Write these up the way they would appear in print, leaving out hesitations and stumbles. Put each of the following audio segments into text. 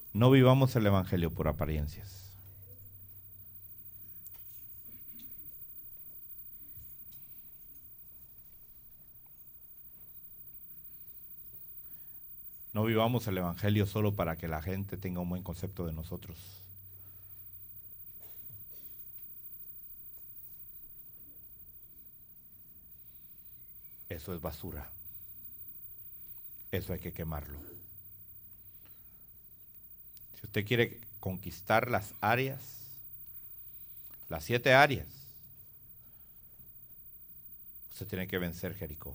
No vivamos el evangelio por apariencias. No vivamos el evangelio solo para que la gente tenga un buen concepto de nosotros. Eso es basura. Eso hay que quemarlo. Si usted quiere conquistar las áreas, las 7 áreas, usted tiene que vencer Jericó.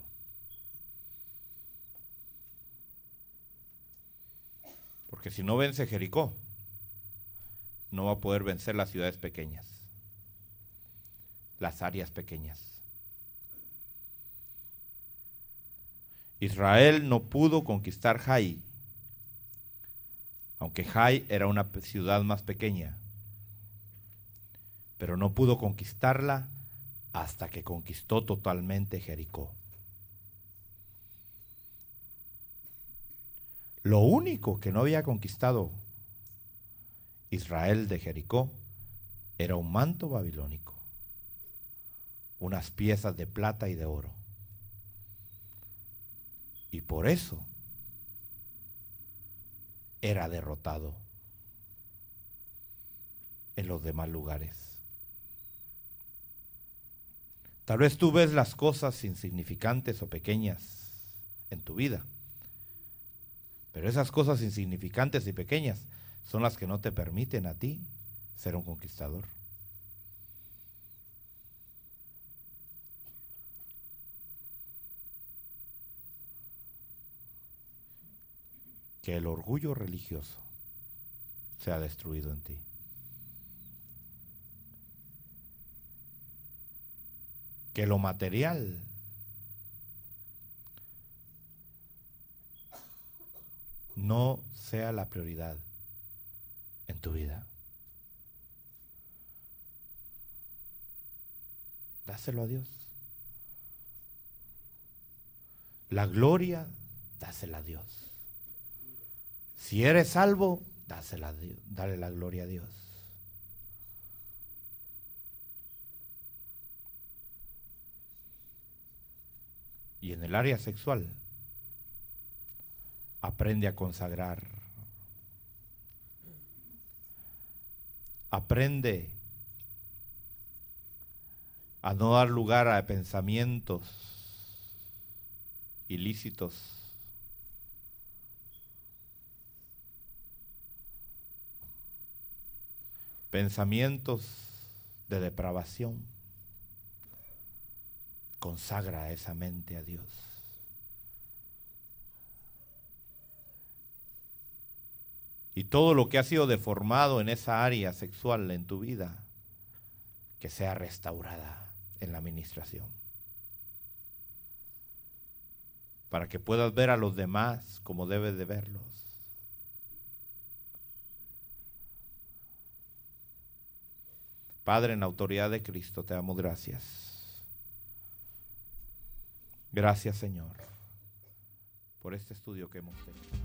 Porque si no vence Jericó, no va a poder vencer las ciudades pequeñas, las áreas pequeñas. Israel no pudo conquistar Jai, aunque Jai era una ciudad más pequeña, pero no pudo conquistarla hasta que conquistó totalmente Jericó. Lo único que no había conquistado Israel de Jericó era un manto babilónico, unas piezas de plata y de oro. Y por eso era derrotado en los demás lugares. Tal vez tú ves las cosas insignificantes o pequeñas en tu vida, pero esas cosas insignificantes y pequeñas son las que no te permiten a ti ser un conquistador. Que el orgullo religioso sea destruido en ti. Que lo material no sea la prioridad en tu vida. Dáselo a Dios. La gloria, dásela a Dios. Si eres salvo, dale la gloria a Dios. Y en el área sexual, aprende a consagrar. Aprende a no dar lugar a pensamientos ilícitos. Pensamientos de depravación. Consagra esa mente a Dios. Y todo lo que ha sido deformado en esa área sexual en tu vida, que sea restaurada en la administración. Para que puedas ver a los demás como debes de verlos. Padre, en la autoridad de Cristo, te damos gracias. Gracias, Señor, por este estudio que hemos tenido.